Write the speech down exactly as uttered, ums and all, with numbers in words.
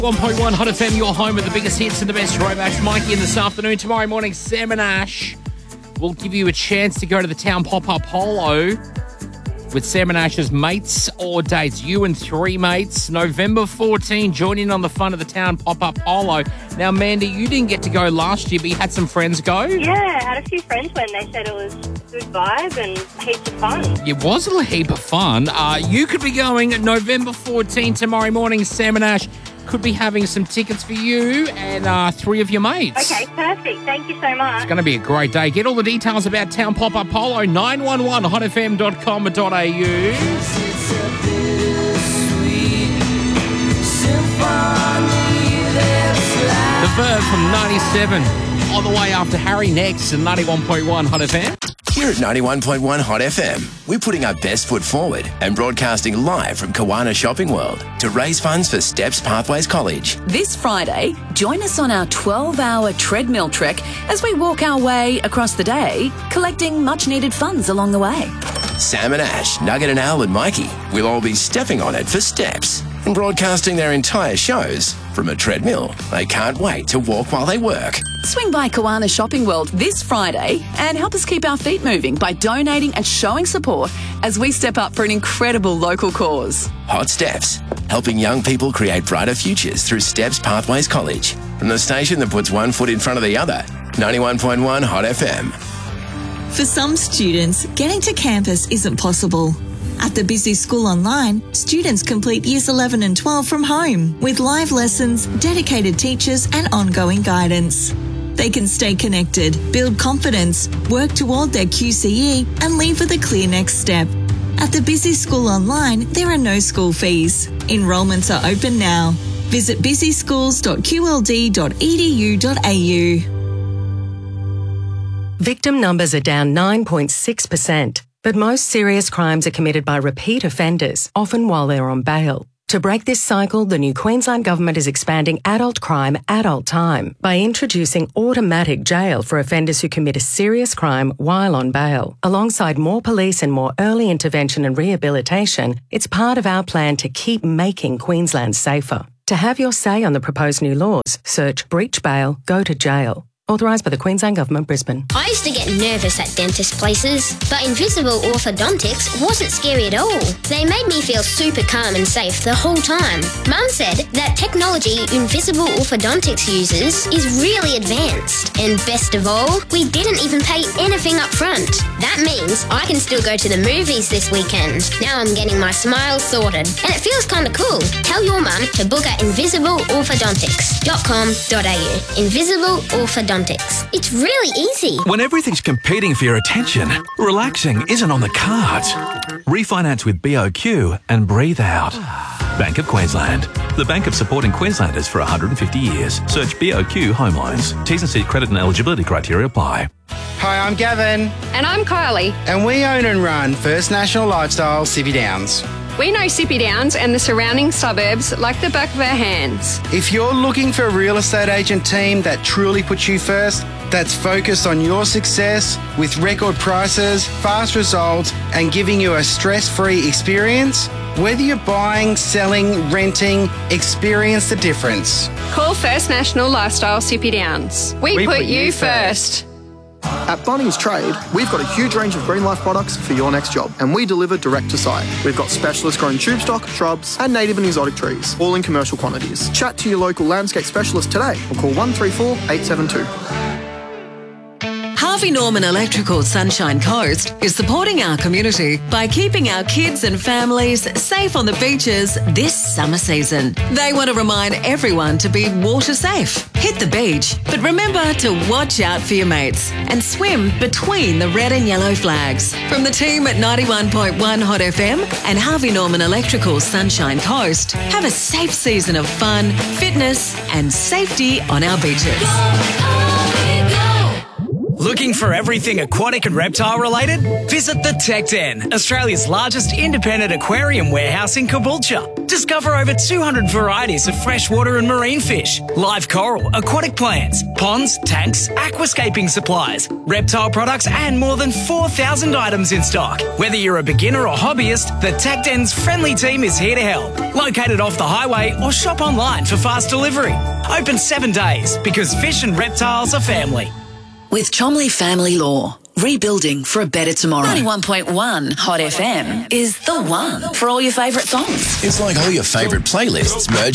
one point one Hot F M, your home with the biggest hits and the best road match. Mikey in this afternoon. Tomorrow morning, Sam and Ash will give you a chance to go to the town pop-up polo with Sam and Ash's mates or dates. You and three mates. November fourteenth, join in on the fun of the town pop-up polo. Now, Mandy, you didn't get to go last year, but you had some friends go? Yeah, I had a few friends when they said it was a good vibe and heaps of fun. It was a heap of fun. Uh, you could be going November fourteenth tomorrow morning. Sam and Ash could be having some tickets for you and uh, three of your mates. Okay, perfect. Thank you so much. It's going to be a great day. Get all the details about Town Pop-Up Polo, nine one one hot f m dot com dot a u. The Verve from ninety-seven, all the way after Harry next and ninety-one point one Hot F M. Here at ninety-one point one Hot F M, we're putting our best foot forward and broadcasting live from Kawana Shopping World to raise funds for Steps Pathways College. This Friday, join us on our twelve-hour treadmill trek as we walk our way across the day, collecting much-needed funds along the way. Sam and Ash, Nugget and Al and Mikey will all be stepping on it for Steps and broadcasting their entire shows from a treadmill they can't wait to walk while they work. Swing by Kawana Shopping World this Friday and help us keep our feet moving by donating and showing support as we step up for an incredible local cause. Hot Steps, helping young people create brighter futures through Steps Pathways College. From the station that puts one foot in front of the other, ninety-one point one Hot F M. For some students, getting to campus isn't possible. At the Busy School Online, students complete Years eleven and twelve from home with live lessons, dedicated teachers and ongoing guidance. They can stay connected, build confidence, work toward their Q C E and leave with a clear next step. At the Busy School Online, there are no school fees. Enrolments are open now. Visit busy schools dot q l d dot e d u dot a u. Victim numbers are down nine point six percent, but most serious crimes are committed by repeat offenders, often while they're on bail. To break this cycle, the new Queensland Government is expanding adult crime, adult time by introducing automatic jail for offenders who commit a serious crime while on bail. Alongside more police and more early intervention and rehabilitation, it's part of our plan to keep making Queensland safer. To have your say on the proposed new laws, search breach bail, go to jail. Authorised by the Queensland Government, Brisbane. I used to get nervous at dentist places, but Invisible Orthodontics wasn't scary at all. They made me feel super calm and safe the whole time. Mum said that technology Invisible Orthodontics uses is really advanced. And best of all, we didn't even pay anything up front. That means I can still go to the movies this weekend. Now I'm getting my smile sorted. And it feels kind of cool. Tell your mum to book at invisible orthodontics dot com dot a u. Invisible Orthodontics. It's really easy. When everything's competing for your attention, relaxing isn't on the cards. Refinance with B O Q and breathe out. Bank of Queensland. The bank of supporting Queenslanders for one hundred fifty years. Search B O Q Home Loans. T's and C's credit and eligibility criteria apply. Hi, I'm Gavin. And I'm Kylie. And we own and run First National Lifestyle Sippy Downs. We know Sippy Downs and the surrounding suburbs like the back of our hands. If you're looking for a real estate agent team that truly puts you first, that's focused on your success with record prices, fast results, and giving you a stress-free experience, whether you're buying, selling, renting, experience the difference. Call First National Lifestyle Sippy Downs. We, we put, put you first. first. At Bunnings Trade, we've got a huge range of Green Life products for your next job, and we deliver direct to site. We've got specialist grown tube stock, shrubs, and native and exotic trees, all in commercial quantities. Chat to your local landscape specialist today or call one three four, eight seven two. Harvey Norman Electrical Sunshine Coast is supporting our community by keeping our kids and families safe on the beaches this summer season. They want to remind everyone to be water safe. Hit the beach, but remember to watch out for your mates and swim between the red and yellow flags. From the team at ninety-one point one Hot F M and Harvey Norman Electrical Sunshine Coast, have a safe season of fun, fitness and safety on our beaches. Looking for everything aquatic and reptile related? Visit the Tech Den, Australia's largest independent aquarium warehouse in Caboolture. Discover over two hundred varieties of freshwater and marine fish, live coral, aquatic plants, ponds, tanks, aquascaping supplies, reptile products and more than four thousand items in stock. Whether you're a beginner or hobbyist, the Tech Den's friendly team is here to help. Located off the highway or shop online for fast delivery. Open seven days because fish and reptiles are family. With Chomley Family Law, rebuilding for a better tomorrow. ninety-one point one Hot F M is the one for all your favourite songs. It's like all your favourite playlists merged